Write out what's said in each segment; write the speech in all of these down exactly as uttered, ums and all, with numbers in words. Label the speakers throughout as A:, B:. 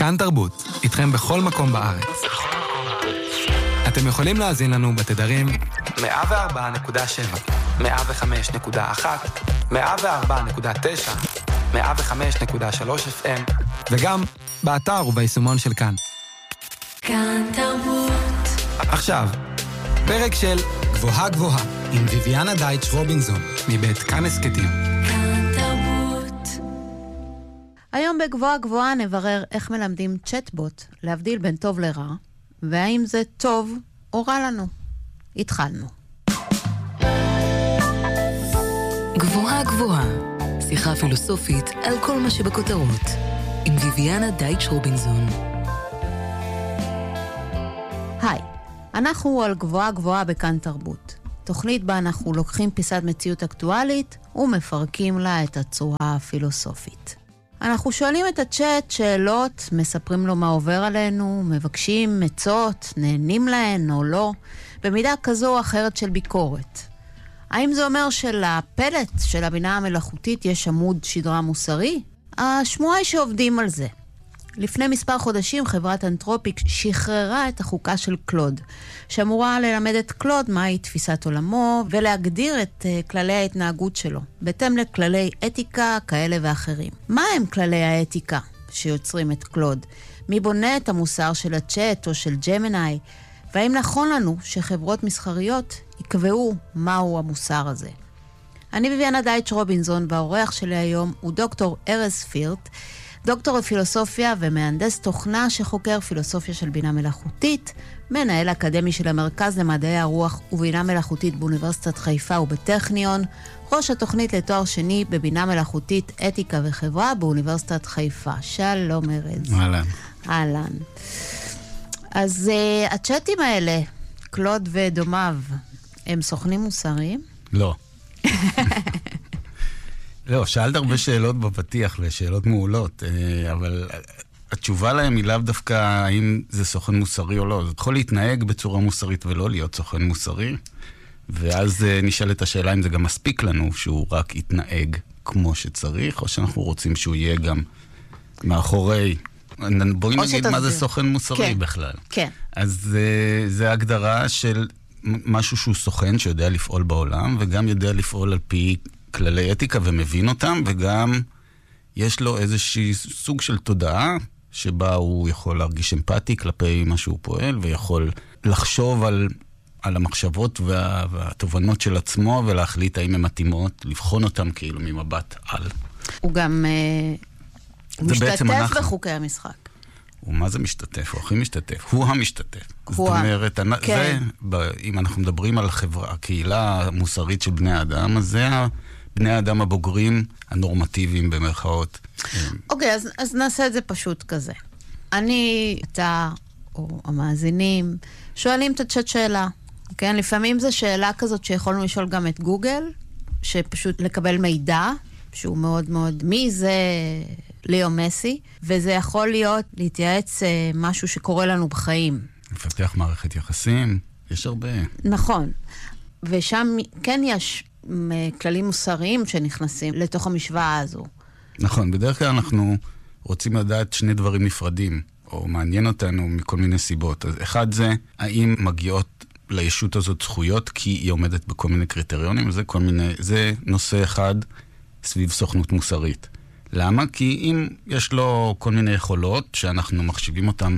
A: כאן תרבות, איתכם בכל מקום בארץ. אתם יכולים להאזין לנו בתדרים מאה וארבע נקודה שבע, מאה וחמש נקודה אחת, מאה וארבע נקודה תשע, מאה וחמש נקודה שלוש אף אם, וגם באתר וביישומון של כאן.
B: כאן תרבות.
A: עכשיו, פרק של גבוהה גבוהה, עם ויביאנה דייטש רובינזון, מבית כאן הסקטים.
B: כאן תרבות.
C: היום בגבוהה גבוהה נברר איך מלמדים צ'טבוט להבדיל בין טוב לרע, והאם זה טוב או רע לנו. התחלנו.
B: גבוהה גבוהה, שיחה פילוסופית על כל מה שבכותרות, עם ויביאנה דייטש רובינזון.
C: היי, אנחנו על גבוהה גבוהה בכאן תרבות. תוכנית בה אנחנו לוקחים פיסת מציאות אקטואלית ומפרקים לה את הצורה הפילוסופית. אנחנו שואלים את הצ'אט שאלות, מספרים לו מה עובר עלינו, מבקשים מצות, נהנים להן או לא, במידה כזו או אחרת של ביקורת. האם זה אומר שלפלט של הבינה המלאכותית יש עמוד שדרה מוסרי? השמועה היא שעובדים על זה. לפני מספר חודשים חברת אנתרופיק שחררה את החוקה של קלוד, שאמורה ללמד את קלוד מהי תפיסת עולמו ולהגדיר את uh, כללי ההתנהגות שלו, בהתאם לכללי אתיקה כאלה ואחרים. מה הם כללי האתיקה שיוצרים את קלוד? מי בונה את המוסר של הצ'אט או של ג'מיני? והאם נכון לנו שחברות מסחריות יקבעו מהו המוסר הזה? אני ויביאנה דייטש רובינזון, והאורח שלי היום הוא דוקטור ארז פירט, דוקטור בפילוסופיה ומהנדס תוכנה שחוקר פילוסופיה של בינה מלאכותית, מנהל אקדמי של המרכז למדעי הרוח ובינה מלאכותית באוניברסיטת חיפה ובטכניון, ראש התוכנית לתואר שני בבינה מלאכותית, אתיקה וחברה באוניברסיטת חיפה. שלום ארז.
D: אהלן.
C: אהלן. אז uh, הצ'אטים האלה, קלוד ודומיו, הם סוכנים מוסריים?
D: לא. לא, שאלת הרבה שאלות בפתיח ושאלות מעולות, אבל התשובה להם היא לאו דווקא האם זה סוכן מוסרי או לא. זה יכול להתנהג בצורה מוסרית ולא להיות סוכן מוסרי, ואז נשאלת השאלה אם זה גם מספיק לנו שהוא רק יתנהג כמו שצריך, או שאנחנו רוצים שהוא יהיה גם מאחורי. בואי נגיד מה זה סוכן מוסרי בכלל.
C: כן.
D: אז זה הגדרה של משהו שהוא סוכן שיודע לפעול בעולם, וגם יודע לפעול על פי כללי אתיקה ומבין אותם, וגם יש לו איזושהי סוג של תודעה, שבה הוא יכול להרגיש אמפתי כלפי מה שהוא פועל, ויכול לחשוב על, על המחשבות וה, והתובנות של עצמו, ולהחליט האם הן מתאימות, לבחון אותם כאילו ממבט על.
C: הוא גם uh, משתתף בחוקי המשחק.
D: ומה זה משתתף? הוא הכי משתתף. הוא המשתתף.
C: הוא
D: זאת אומרת,
C: כן.
D: זה, אם אנחנו מדברים על החברה, הקהילה המוסרית של בני האדם, אז זה בני האדם הבוגרים, הנורמטיביים במרכאות.
C: אוקיי, אז, אז נעשה את זה פשוט כזה. אני, אתה, או המאזינים, שואלים את הצ'אט שאלה. כן? לפעמים זו שאלה כזאת שיכולנו לשאול גם את גוגל, שפשוט לקבל מידע, שהוא מאוד מאוד, מי זה ליאו מסי, וזה יכול להיות להתייעץ משהו שקורה לנו בחיים.
D: לפתח מערכת יחסים, יש הרבה.
C: נכון. ושם כן יש כללים מוסריים שנכנסים לתוך המשוואה הזו.
D: נכון, בדרך כלל אנחנו רוצים לדעת שני דברים נפרדים, או מעניין אותנו מכל מיני סיבות. אז אחד זה, האם מגיעות לישות הזאת זכויות, כי היא עומדת בכל מיני קריטריונים, זה כל מיני, זה נושא אחד סביב סוכנות מוסרית. למה? כי אם יש לו כל מיני יכולות שאנחנו מחשיבים אותם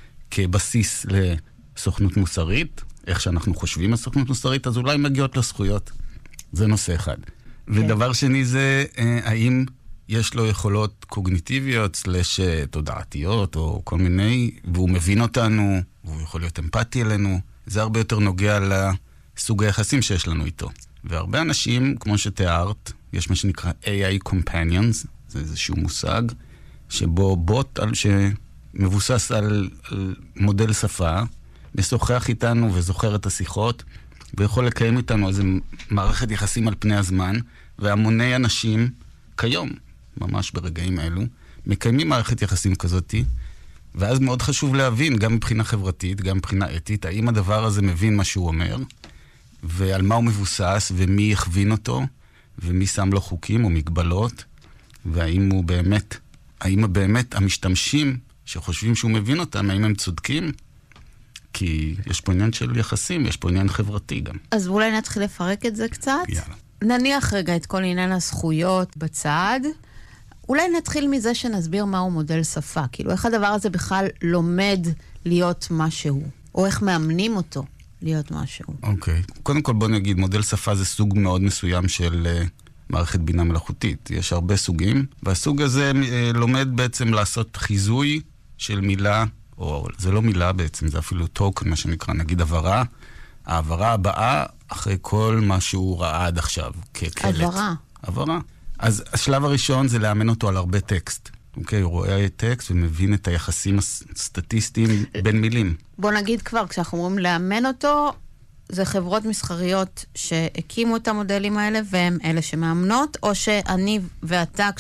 D: כבסיס לסוכנות מוסרית, איך שאנחנו חושבים על סוכנות מוסרית, אז אולי מגיעות לזכויות. זה נושא אחד. Okay. ודבר שני זה, האם יש לו יכולות קוגניטיביות, סלש תודעתיות, או כל מיני, והוא מבין אותנו, והוא יכול להיות אמפתי אלינו. זה הרבה יותר נוגע לסוג היחסים שיש לנו איתו. והרבה אנשים, כמו שתיארת, יש מה שנקרא איי איי Companions, זה איזשהו מושג, שבו בוט על שמבוסס על, על מודל שפה, משוחח איתנו וזוכר את השיחות, ויכול לקיים איתנו איזו מערכת יחסים על פני הזמן, והמוני אנשים כיום, ממש ברגעים אלו, מקיימים מערכת יחסים כזאת, ואז מאוד חשוב להבין, גם מבחינה חברתית, גם מבחינה אתית, האם הדבר הזה מבין מה שהוא אומר, ועל מה הוא מבוסס, ומי יכווין אותו, ומי שם לו חוקים או מגבלות, והאם הוא באמת, האם באמת המשתמשים שחושבים שהוא מבין אותם, האם הם צודקים? כי יש פה עניין של יחסים, יש פה עניין חברתי גם.
C: אז אולי נתחיל לפרק את זה קצת?
D: יאללה.
C: נניח רגע את כל עניין הזכויות בצד. אולי נתחיל מזה שנסביר מהו מודל שפה. כאילו, איך הדבר הזה בכלל לומד להיות משהו, או איך מאמנים אותו להיות משהו.
D: אוקיי. קודם כל בוא נגיד, מודל שפה זה סוג מאוד מסוים של uh, מערכת בינה מלאכותית. יש הרבה סוגים, והסוג הזה uh, לומד בעצם לעשות חיזוי של מילה, או זה לא מילה בעצם, זה אפילו טוקן, מה שנקרא, נגיד עברה. העברה הבאה אחרי כל מה שהוא ראה עד עכשיו, כקלט.
C: עברה.
D: עברה. אז השלב הראשון זה לאמן אותו על הרבה טקסט. אוקיי, הוא רואה טקסט ומבין את היחסים הסטטיסטיים בין מילים.
C: בוא נגיד כבר, כשאנחנו אומרים לאמן אותו, זה חברות מסחריות שהקימו את המודלים האלה, והם אלה שמאמנות, או שאני ואתה,